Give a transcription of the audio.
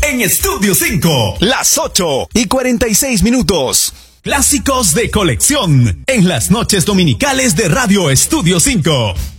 en Estudio 5. Las 8:46. Clásicos de colección en las noches dominicales de Radio Estudio 5.